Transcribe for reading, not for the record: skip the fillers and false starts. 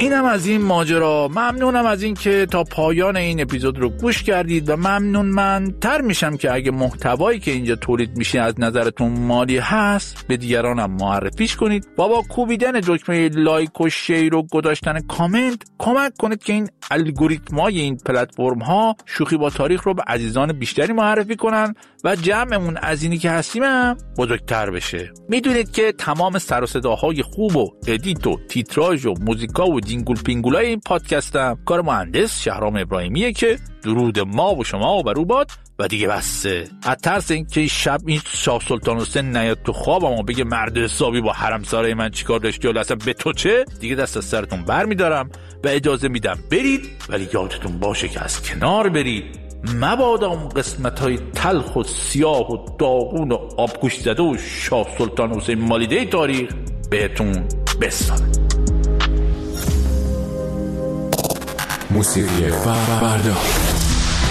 اینم از این ماجرا. ممنونم از این که تا پایان این اپیزود رو گوش کردید و ممنون‌مندتر میشم که اگه محتوایی که اینجا تولید میشه از نظرتون مالی هست به دیگرانم معرفیش کنید و با کوبیدن دکمه لایک و شیر و گذاشتن کامنت کمک کنید که این الگوریتم‌های این پلتفرم‌ها شوخی با تاریخ رو به عزیزان بیشتری معرفی کنن و جمعمون از اینی که هستیم هم بزرگتر بشه. میدونید که تمام سر و صداهای خوب و ادیت و تیتراژ و موزیکا و جینگول پینگولای این پادکستم کار مهندس شهرام ابراهیمیه که درود ما و شما و بروباد و دیگه بسه. از ترس اینکه شب این شاه سلطان حسین نیاد تو خوابم و بگه مرد حسابی با حرمسرای من چیکار داشتی و اصلا به تو چه، دیگه دست از سرتون بر میدارم و اجازه میدم برید، ولی یادتون باشه که از کنار برید، مبادا اون قسمت‌های تلخ و سیاه و داغون و آبگوش زده و شاه سلطان حسین مالیده تاریخ بهتون بسازه. موسیقی فردا